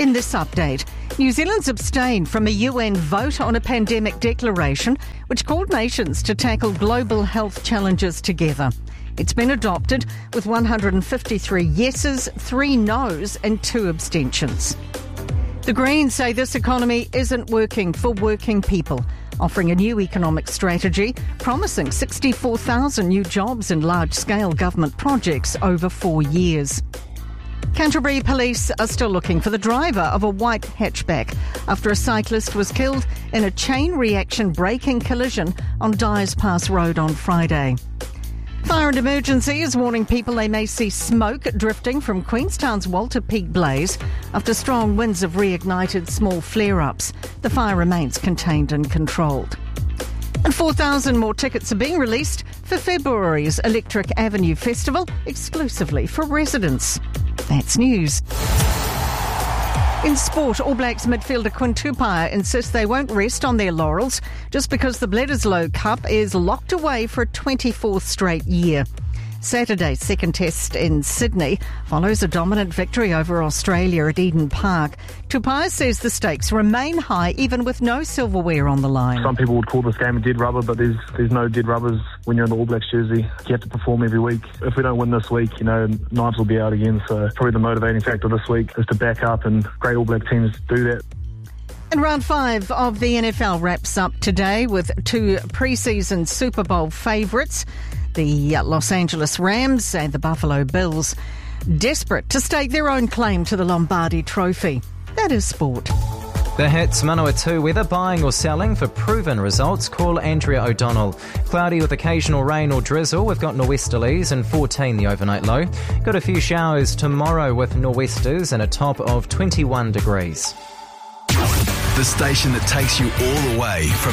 In this update, New Zealand's abstained from a UN vote on a pandemic declaration which called nations to tackle global health challenges together. It's been adopted with 153 yeses, 3 noes and 2 abstentions. The Greens say this economy isn't working for working people, offering a new economic strategy promising 64,000 new jobs in large-scale government projects over 4 years. Canterbury police are still looking for the driver of a white hatchback after a cyclist was killed in a chain reaction braking collision on Dyers Pass Road on Friday. Fire and Emergency is warning people they may see smoke drifting from Queenstown's Walter Peak blaze after strong winds have reignited small flare-ups. The fire remains contained and controlled. And 4,000 more tickets are being released for February's Electric Avenue Festival, exclusively for residents. That's news. In sport, All Blacks midfielder Quinn Tupaea insists they won't rest on their laurels just because the Bledisloe Cup is locked away for a 24th straight year. Saturday's second test in Sydney follows a dominant victory over Australia at Eden Park. Tupaea says the stakes remain high even with no silverware on the line. Some people would call this game a dead rubber, but there's no dead rubbers when you're in the All Blacks jersey. You have to perform every week. If we don't win this week, knives will be out again. So probably the motivating factor this week is to back up, and great All Black teams do that. And round 5 of the NFL wraps up today with 2 pre-season Super Bowl favourites. The Los Angeles Rams and the Buffalo Bills, desperate to stake their own claim to the Lombardi Trophy. That is sport. The Hits Manawatu weather, buying or selling for proven results. Call Andrea O'Donnell. Cloudy with occasional rain or drizzle. We've got nor'westerlies and 14 the overnight low. Got a few showers tomorrow with nor'westers and a top of 21 degrees. The station that takes you all the way from